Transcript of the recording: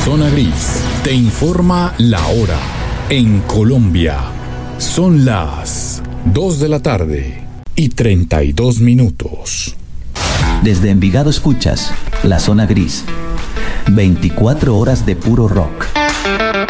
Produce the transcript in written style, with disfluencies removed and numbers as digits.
Zona Gris te informa la hora. En Colombia son las 2 de la tarde y 32 minutos. Desde Envigado escuchas La Zona Gris. 24 horas de puro rock.